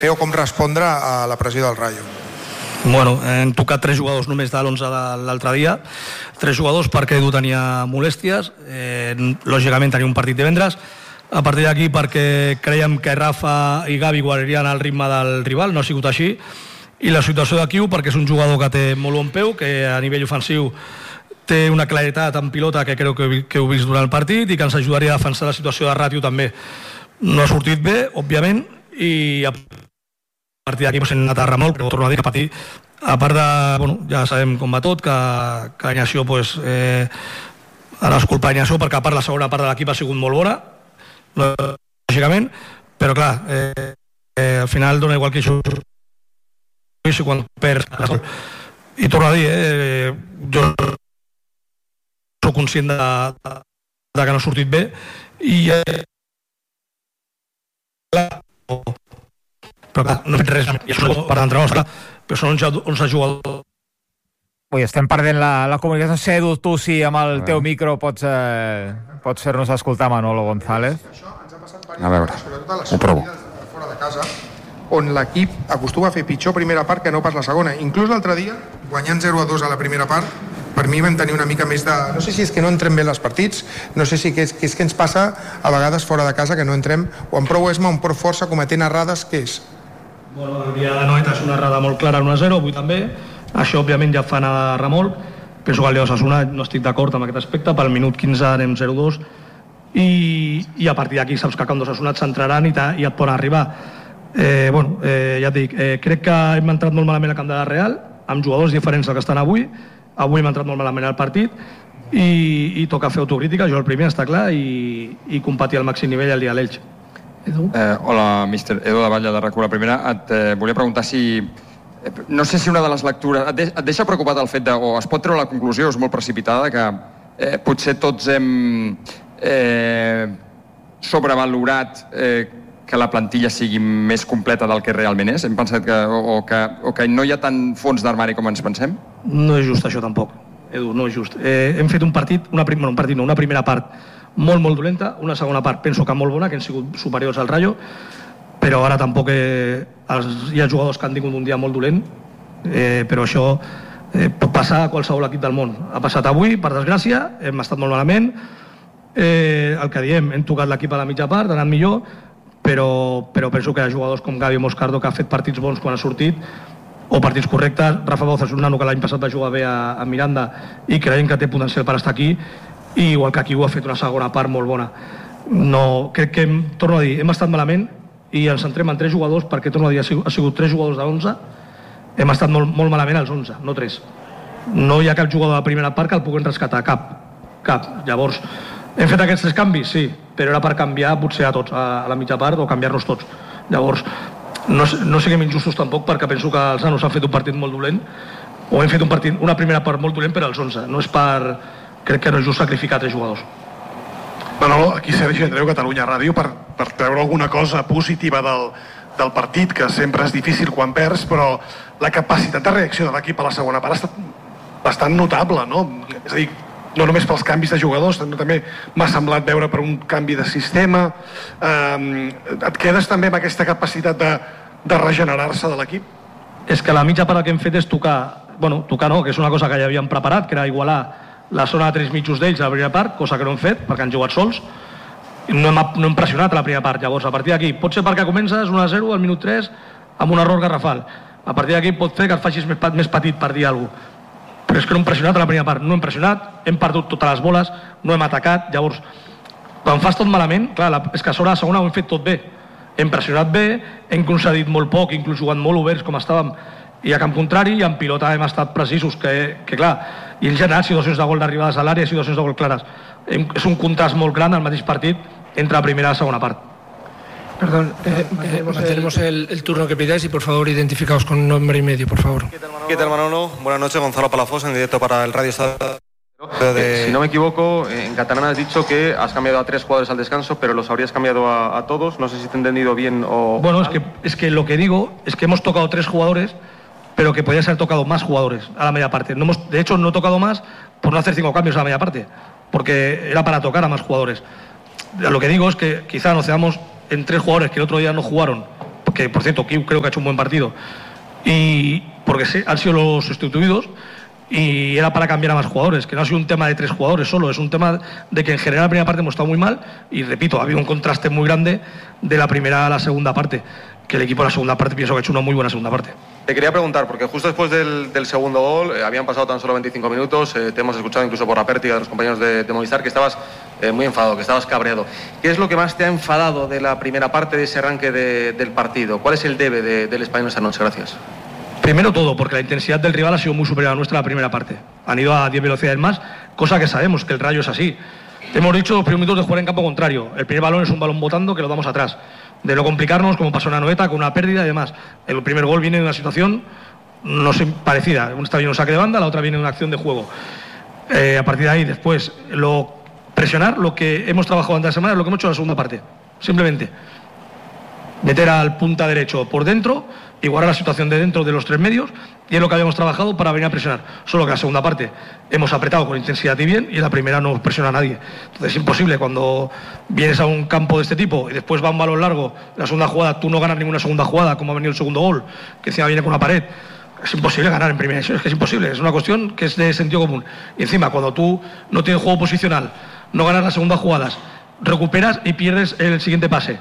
o com respondre a la pressió del Rayo. Bueno, hem tocat 3 jugadors només de l'11 de l'altre dia, 3 jugadors perquè Edu tenia molèsties, lògicament tenia un partit divendres, a partir d'aquí perquè creiem que Rafa i Gavi guardarien el ritme del rival, no ha sigut així, i la situació de Kiu perquè és un jugador que té molt bon peu, que a nivell ofensiu té una claretat en pilota que crec que heu vist durant el partit i que ens ajudaria a defensar la situació de Ràtio també. No ha sortit bé, òbviament, i a partir d'aquí hem anat a remolc, però torno a dir que a partir, a part de, bueno, ja sabem com va tot, que Ignacio, ara es culpa Ignacio perquè a part la segona part de l'equip ha sigut molt bona, lògicament, però clar, al final dona igual que això quan perds. I torno a dir, jo soc conscient de que no ha sortit bé i però clar, no he fet res i això per entrenadors, però són 11 jugadors. Ui, estem perdent la comunicació. No sé, Edu, tu si amb el teu micro pots fer-nos escoltar Manolo González. A veure, ho provo. Fora de casa, on l'equip acostuma a fer pitjor primera part que no pas la segona. Inclús l'altre dia, guanyant 0-2 a la primera part, per mi vam tenir una mica més de... No sé si és que no entrem bé els partits, no sé si és que ens passa a vegades fora de casa que no entrem o amb prou esma, amb prou força, cometent errades, què és? Bueno, el dia de Noeta és una errada molt clara, 1-0, avui també. Això, òbviament, ja fa anar de remolc. Penso que el Osasuna no estic d'acord amb aquest aspecte. Pel minut 15 anem 0-2 i a partir d'aquí saps que com Osasuna et centraran i et poden arribar. Ja et dic, crec que hem entrat molt malament al camp de la Real, amb jugadors diferents del que estan avui. Avui hem entrat molt malament al partit i toca fer autocrítica, jo el primer, està clar, i competir al màxim nivell el dia de l'Elx. Edu? Hola, míster. Edu de Batlle, de RAC1. La primera, et volia preguntar si... No sé si una de les lectures... Et deixa preocupat el fet de... O es pot treure la conclusió, és molt precipitada, que potser tots hem sobrevalorat que la plantilla sigui més completa del que realment és? Hem pensat que no hi ha tant fons d'armari com ens pensem? No és just això tampoc, Edu, no és just. Hem fet una primera part molt dolenta, una segona part penso que molt bona, que han sigut superiors al Rayo, però ara tampoc hi ha jugadors que han tingut un dia molt dolent, però això pot passar a qualsevol equip del món. Ha passat avui, per desgràcia, hem estat molt malament, el que diem, hem tocat l'equip a la mitja part, ha anat millor, però penso que hi ha jugadors com Gavi Moscardo que ha fet partits bons quan ha sortit, o partits correctes. Rafa Bauz és un nano que l'any passat va jugar bé a Miranda i creiem que té potencial per estar aquí, i igual que aquí ho ha fet una segona part molt bona. No, crec que, torno a dir, hem estat malament i ens centrem en 3 jugadors perquè, torno a dir, ha sigut 3 jugadors de 11, hem estat molt malament els 11, no 3. No hi ha cap jugador de la primera part que el puguem rescatar, cap. Llavors, hem fet aquests 3 canvis, sí, però era per canviar potser a tots, a la mitja part, o canviar-nos tots. Llavors, no siguem injustos tampoc perquè penso que els nanos han fet un partit molt dolent, o hem fet una primera part molt dolent per als 11, no és per... Crec que no és just sacrificar 3 jugadors. Manolo, aquí Sergi Andreu, Catalunya Ràdio, per treure alguna cosa positiva del partit, que sempre és difícil quan perds, però la capacitat de reacció de l'equip a la segona part ha estat bastant notable, no? És a dir, no només pels canvis de jugadors, també m'ha semblat veure per un canvi de sistema. Et quedes també amb aquesta capacitat de regenerar-se de l'equip? És que la mitja part que hem fet és tocar no, que és una cosa que ja havíem preparat, que era igualar la zona de 3 mitjos d'ells a la primera part, cosa que no hem fet perquè han jugat sols, i no hem pressionat a la primera part. Llavors, a partir d'aquí, pot ser perquè comences 1-0 al minut 3 amb un error garrafal. A partir d'aquí pot fer que et facis més petit per dir alguna cosa. Però és que no hem pressionat a la primera part, no hem pressionat, hem perdut totes les boles, no hem atacat. Llavors, quan fas tot malament, clar, és que a sobre la segona ho hem fet tot bé. Hem pressionat bé, hem concedit molt poc, inclús jugant molt oberts com estàvem, i a camp contrari, i en pilota hem estat precisos, que clar, i hem generat situacions de gol d'arribades a l'àrea i situacions de gol clares. És un contrast molt gran al mateix partit entre la primera i la segona part. Perdón, mantenemos el turno que pidáis y por favor identificaos con nombre y medio, por favor. ¿Qué tal, Manolo? Buenas noches, Gonzalo Palafox, en directo para el Radio Estadio. Si no me equivoco, en catalán has dicho que has cambiado a 3 jugadores al descanso, pero los habrías cambiado a todos. No sé si te he entendido bien o... Bueno, es que lo que digo es que hemos tocado 3 jugadores, pero que podías haber tocado más jugadores a la media parte. De hecho, no he tocado más por no hacer 5 cambios a la media parte, porque era para tocar a más jugadores. Lo que digo es que quizá nos quedamos en 3 jugadores que el otro día no jugaron que por cierto, Kiu creo que ha hecho un buen partido, y porque han sido los sustituidos, y era para cambiar a más jugadores, que no ha sido un tema de 3 jugadores solo, es un tema de que en general la primera parte hemos estado muy mal, y repito, ha habido un contraste muy grande de la primera a la segunda parte, que el equipo en la segunda parte pienso que ha hecho una muy buena segunda parte. Te quería preguntar, porque justo después del segundo gol, habían pasado tan solo 25 minutos, te hemos escuchado incluso por la pértiga de los compañeros de Movistar, que estabas muy enfadado, que estabas cabreado. ¿Qué es lo que más te ha enfadado de la primera parte, de ese arranque del partido? ¿Cuál es el debe del Español esta noche? Gracias. Primero todo, porque la intensidad del rival ha sido muy superior a nuestra en la primera parte. Han ido a 10 velocidades más, cosa que sabemos que el Rayo es así. Te hemos dicho los primeros minutos de jugar en campo contrario. El primer balón es un balón botando que lo damos atrás. De no complicarnos, como pasó en Anoeta, con una pérdida y demás. El primer gol viene de una situación no sé, parecida. Una está bien un saque de banda, la otra viene de una acción de juego. A partir de ahí, después, presionar lo que hemos trabajado antes de la semana es lo que hemos hecho en la segunda parte. Simplemente meter al punta derecho por dentro, igualar la situación de dentro de los 3 medios, y es lo que habíamos trabajado para venir a presionar. Solo que en la segunda parte hemos apretado con intensidad y bien, y en la primera no presiona a nadie. Entonces es imposible cuando vienes a un campo de este tipo y después va un balón largo, la segunda jugada, tú no ganas ninguna segunda jugada, como ha venido el segundo gol, que encima viene con una pared. Es imposible ganar en primera división, es que es imposible, es una cuestión que es de sentido común. Y encima, cuando tú no tienes juego posicional, no ganas las segundas jugadas, recuperas y pierdes el siguiente pase.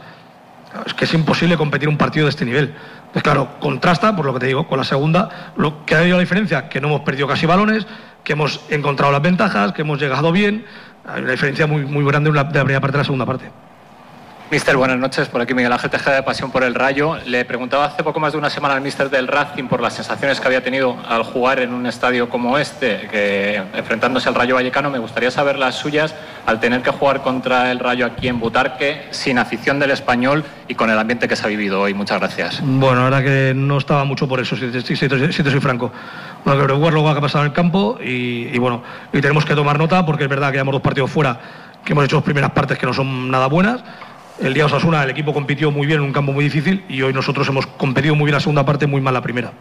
Es que es imposible competir un partido de este nivel. Pues claro, contrasta, por lo que te digo, con la segunda, lo que ha habido la diferencia, que no hemos perdido casi balones, que hemos encontrado las ventajas, que hemos llegado bien. Hay una diferencia muy, muy grande de la primera parte a la segunda parte. Míster, buenas noches. Por aquí Miguel Ángel Tejeda de Pasión por el Rayo. Le preguntaba hace poco más de una semana al míster del Racing por las sensaciones que había tenido al jugar en un estadio como este, que enfrentándose al Rayo Vallecano. Me gustaría saber las suyas al tener que jugar contra el Rayo aquí en Butarque, sin afición del Español y con el ambiente que se ha vivido hoy. Muchas gracias. Bueno, la verdad que no estaba mucho por eso, si te soy franco. Bueno, que preocupar luego lo que ha pasado en el campo y bueno, y tenemos que tomar nota porque es verdad que llevamos 2 partidos fuera, que hemos hecho las primeras partes que no son nada buenas. El día de Osasuna el equipo compitió muy bien en un campo muy difícil y hoy nosotros hemos competido muy bien la segunda parte, muy mal la primera.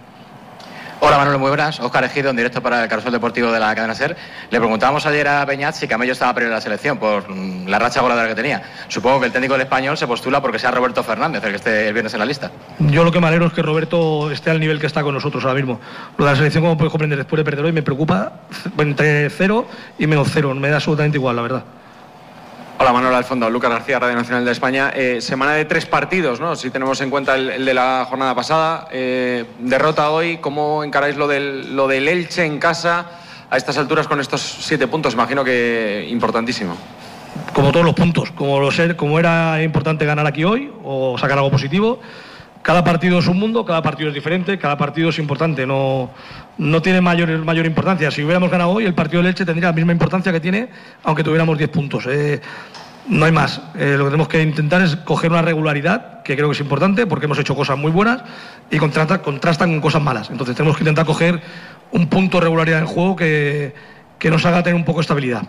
Hola Manolo, muy buenas. Óscar Ejido, en directo para el Carrusel Deportivo de la cadena SER. Le preguntábamos ayer a Beñat si Camello estaba perdiendo la selección por la racha goleadora que tenía. Supongo que el técnico del Español se postula porque sea Roberto Fernández el que esté el viernes en la lista. Yo lo que me alegro es que Roberto esté al nivel que está con nosotros ahora mismo. Lo de la selección, como puedes comprender, después de perder hoy me preocupa entre 0 y -0. Me da absolutamente igual, la verdad. Hola Manolo, al fondo, Lucas García, Radio Nacional de España. Semana de 3 partidos, ¿no? Si tenemos en cuenta el de la jornada pasada. Derrota hoy, ¿cómo encaráis lo del Elche en casa a estas alturas con estos 7 puntos? Imagino que importantísimo. Como todos los puntos, como era importante ganar aquí hoy o sacar algo positivo. Cada partido es un mundo, cada partido es diferente, cada partido es importante, no tiene mayor importancia. Si hubiéramos ganado hoy, el partido del Elche tendría la misma importancia que tiene, aunque tuviéramos 10 puntos. No hay más. Lo que tenemos que intentar es coger una regularidad, que creo que es importante, porque hemos hecho cosas muy buenas y contrastan con cosas malas. Entonces tenemos que intentar coger un punto de regularidad en el juego que nos haga tener un poco de estabilidad.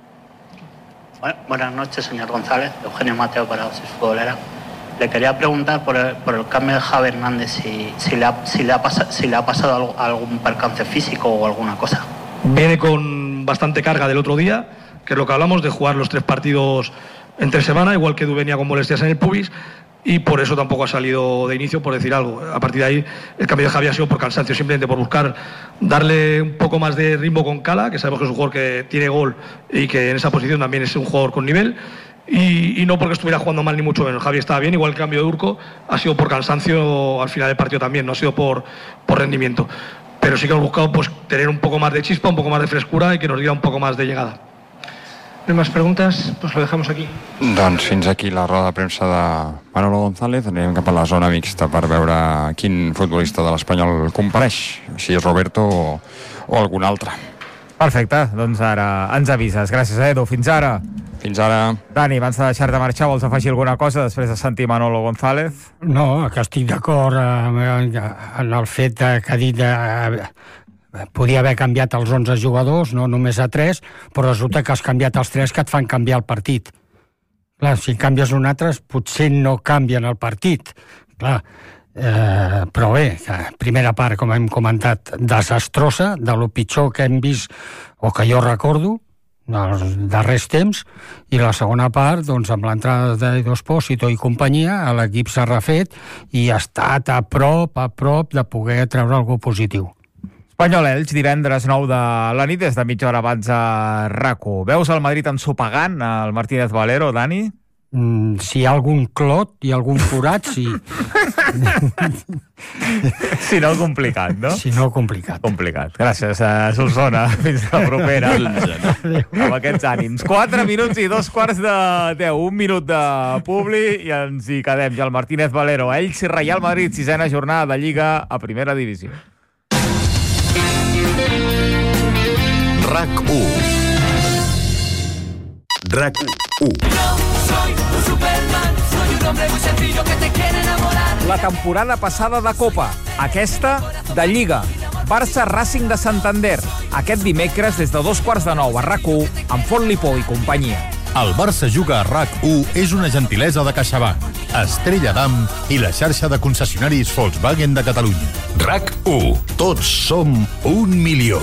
Buenas noches, señor González. Eugenio Mateo para Osis Futbolera. Le quería preguntar por el cambio de Javi Hernández, si le ha pasado algún percance físico o alguna cosa. Viene con bastante carga del otro día, que es lo que hablamos, de jugar los 3 partidos entre semana, igual que Du venía con molestias en el pubis, y por eso tampoco ha salido de inicio, por decir algo. A partir de ahí, el cambio de Javi ha sido por cansancio, simplemente por buscar darle un poco más de ritmo con Cala, que sabemos que es un jugador que tiene gol y que en esa posición también es un jugador con nivel. Y no porque estuviera jugando mal ni mucho menos. Javi estaba bien, igual que el cambio de Urco ha sido por cansancio al final del partido también, no ha sido por rendimiento. Pero sí que hemos buscado pues, tener un poco más de chispa, un poco más de frescura y que nos diera un poco más de llegada. ¿No hay más preguntas? Pues lo dejamos aquí. Doncs fins aquí la roda de premsa de Manolo González. Anem cap a la zona mixta per veure quin futbolista de l'Espanyol compareix, si és Roberto o algun altre. Perfecte, doncs ara ens avises. Gràcies, Edu. Fins ara. Fins ara. Dani, abans de deixar de marxar, vols afegir alguna cosa després de sentir Manolo González? No, que estic d'acord en el fet que ha dit podia haver canviat els 11 jugadors, no només a 3, però resulta que has canviat els 3 que et fan canviar el partit. Clar, si canvies un altre, potser no canvien el partit. Clar, però bé, primera part, com hem comentat, desastrosa, de lo pitjor que hem vist o que jo recordo, els darrers temps, i la segona part, doncs, amb l'entrada d'Edu Espósito i companyia, l'equip s'ha refet i ha estat a prop de poder treure alguna positiu. Espanyol-Elx, divendres 9 de la nit, des de mitja hora abans a RAC1. Veus el Madrid ensopegant el Martínez Valero, Dani? Si hi ha algun clot i algun forat, sí. Si no, complicat, no? Si no, complicat. Complicat. Gràcies, Solsona. Fins la propera. Amb aquests ànims. 4 minuts i 2:15. 1 minut de publi i ens hi quedem. Ja el Martínez Valero. Elx i Real Madrid, 6ª jornada de Lliga a Primera Divisió. RAC1. La temporada passada de Copa, aquesta de Lliga. Barça Racing de Santander. Aquest dimecres des de 8:45 a RAC1 amb Font Lipó i companyia. El Barça Juga a RAC1 és una gentilesa de CaixaBank, Estrella Damm i la xarxa de concessionaris Volkswagen de Catalunya. RAC1. Tots som 1 milió.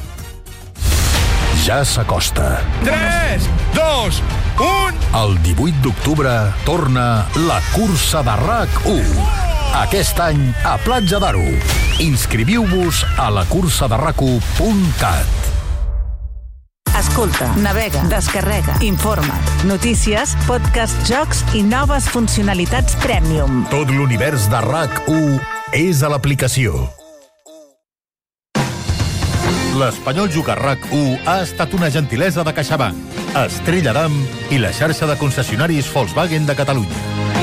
Ja s'acosta. 3, 2, 1... El 18 d'octubre torna la cursa de RAC1. Aquest any a Platja d'Aro. Inscriviu-vos a lacursaderrac1.cat. Escolta, navega, descarrega, informa't. Notícies, podcast, jocs i noves funcionalitats Premium. Tot l'univers de RAC1 és a l'aplicació. L'Espanyol Juga a RAC1 ha estat una gentilesa de CaixaBank, Estrella Damm i la xarxa de concessionaris Volkswagen de Catalunya.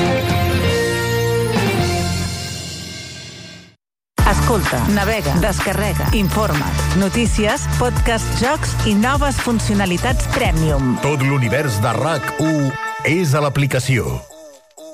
Escolta, navega, descarrega, informa't. Notícies, podcast, jocs i noves funcionalitats Premium. Tot l'univers de RAC1 és a l'aplicació.